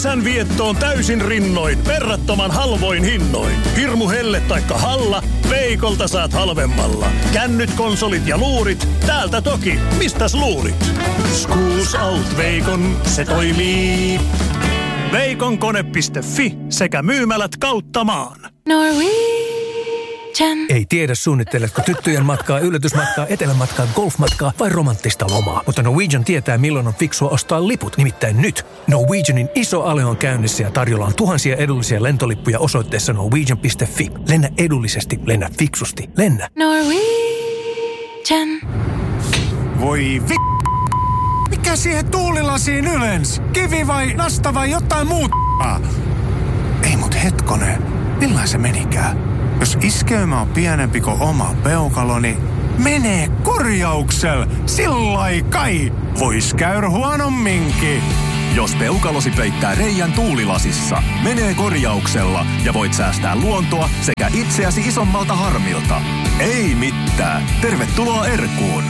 Kesän viettoon täysin rinnoin, verrattoman halvoin hinnoin. Hirmu helle taikka Halla, Veikolta saat halvemmalla. Kännyt, konsolit ja luurit, täältä toki, mistäs luurit? Schools Out Veikon, se toimii. Veikonkone.fi sekä myymälät kautta maan. Ei tiedä, suunnitteletko tyttöjen matkaa, yllätysmatkaa, etelämatkaa, golfmatkaa vai romanttista lomaa. Mutta Norwegian tietää, milloin on fiksua ostaa liput. Nimittäin nyt Norwegianin iso ale on käynnissä ja tarjolla on tuhansia edullisia lentolippuja osoitteessa norwegian.fi. Lennä edullisesti, lennä fiksusti, lennä. Norwegian. Voi Mikä siihen tuulilasiin ylens? Kivi vai nasta vai jotain muuta? Ei mut hetkonen, millain se menikään? Jos iskeymä on pienempi kuin oma peukaloni, menee korjauksel. Sillai kai. Vois käydä huonomminkin. Jos peukalosi peittää reijän tuulilasissa, menee korjauksella ja voit säästää luontoa sekä itseäsi isommalta harmilta. Ei mitään. Tervetuloa Erkuun.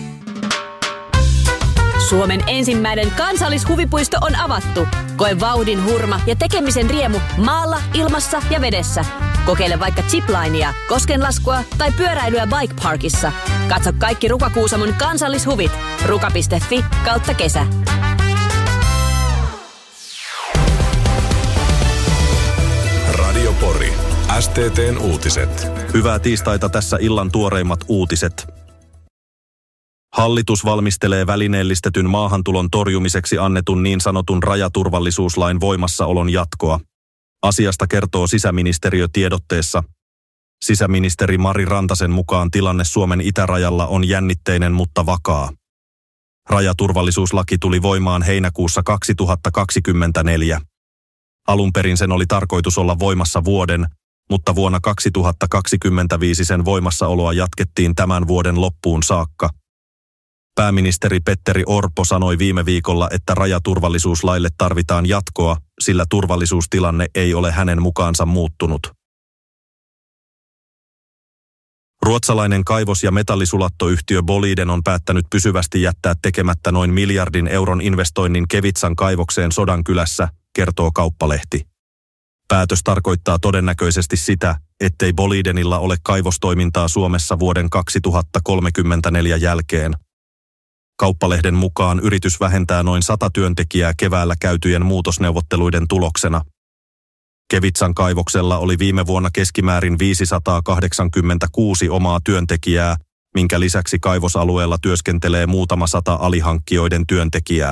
Suomen ensimmäinen kansallishuvipuisto on avattu. Koe vauhdin hurma ja tekemisen riemu maalla, ilmassa ja vedessä. Kokeile vaikka ziplinea, koskenlaskua tai pyöräilyä Bike Parkissa. Katso kaikki Ruka-Kuusamon kansallishuvit. ruka.fi/kesä. Radio Pori. STT:n uutiset. Hyvää tiistaita, tässä illan tuoreimmat uutiset. Hallitus valmistelee välineellistetyn maahantulon torjumiseksi annetun niin sanotun rajaturvallisuuslain voimassaolon jatkoa. Asiasta kertoo sisäministeriö tiedotteessa. Sisäministeri Mari Rantasen mukaan tilanne Suomen itärajalla on jännitteinen, mutta vakaa. Rajaturvallisuuslaki tuli voimaan heinäkuussa 2024. Alun perin sen oli tarkoitus olla voimassa vuoden, mutta vuonna 2025 sen voimassaoloa jatkettiin tämän vuoden loppuun saakka. Pääministeri Petteri Orpo sanoi viime viikolla, että rajaturvallisuuslaille tarvitaan jatkoa, sillä turvallisuustilanne ei ole hänen mukaansa muuttunut. Ruotsalainen kaivos- ja metallisulattoyhtiö Boliden on päättänyt pysyvästi jättää tekemättä noin miljardin euron investoinnin Kevitsan kaivokseen Sodankylässä, kertoo Kauppalehti. Päätös tarkoittaa todennäköisesti sitä, ettei Bolidenilla ole kaivostoimintaa Suomessa vuoden 2034 jälkeen. Kauppalehden mukaan yritys vähentää noin 100 työntekijää keväällä käytyjen muutosneuvotteluiden tuloksena. Kevitsan kaivoksella oli viime vuonna keskimäärin 586 omaa työntekijää, minkä lisäksi kaivosalueella työskentelee muutama 100 alihankkijoiden työntekijää.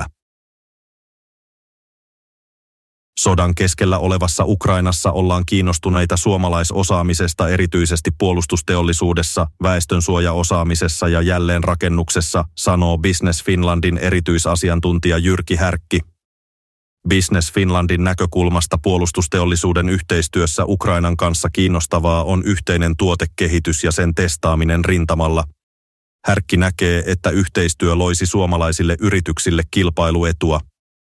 Sodan keskellä olevassa Ukrainassa ollaan kiinnostuneita suomalaisosaamisesta erityisesti puolustusteollisuudessa, väestönsuojaosaamisessa ja jälleenrakennuksessa, sanoo Business Finlandin erityisasiantuntija Jyrki Härkki. Business Finlandin näkökulmasta puolustusteollisuuden yhteistyössä Ukrainan kanssa kiinnostavaa on yhteinen tuotekehitys ja sen testaaminen rintamalla. Härkki näkee, että yhteistyö loisi suomalaisille yrityksille kilpailuetua.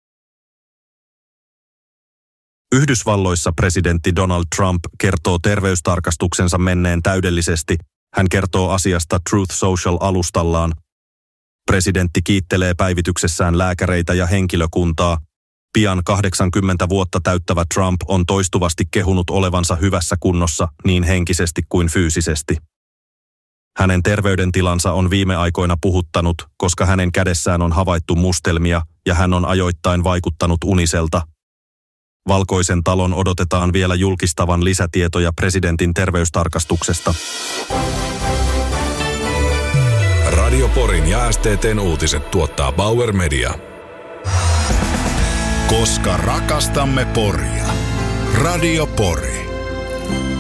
Yhdysvalloissa presidentti Donald Trump kertoo terveystarkastuksensa menneen täydellisesti. Hän kertoo asiasta Truth Social-alustallaan. Presidentti kiittelee päivityksessään lääkäreitä ja henkilökuntaa. Pian 80 vuotta täyttävä Trump on toistuvasti kehunut olevansa hyvässä kunnossa niin henkisesti kuin fyysisesti. Hänen terveydentilansa on viime aikoina puhuttanut, koska hänen kädessään on havaittu mustelmia ja hän on ajoittain vaikuttanut uniselta. Valkoisen talon odotetaan vielä julkistavan lisätietoja presidentin terveystarkastuksesta. Radio Porin ja STT:n uutiset tuottaa Bauer Media. Koska rakastamme Poria. Radio Pori.